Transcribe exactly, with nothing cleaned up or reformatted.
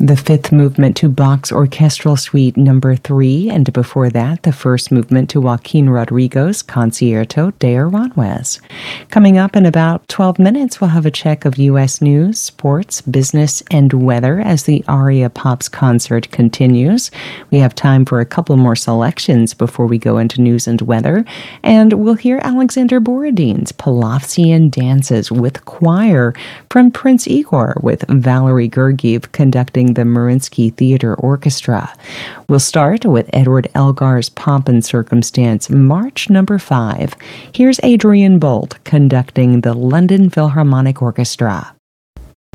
the fifth movement to Bach's Orchestral Suite number three, and before that, the first movement to Joaquin Rodrigo's Concierto de Aranjuez. Coming up in about twelve minutes, we'll have a check of U S news, sports, business, and weather as the Aria Pops concert continues. We have time for a couple more selections before we go into news and weather, and we'll hear Alexander Borodin's Pavlovian dances with choir from Prince Igor, with Valery Gergiev conducting the Mariinsky Theater Orchestra. We'll start with Edward Elgar's Pomp and Circumstance, March number five. Here's Adrian Bolt conducting the London Philharmonic Orchestra.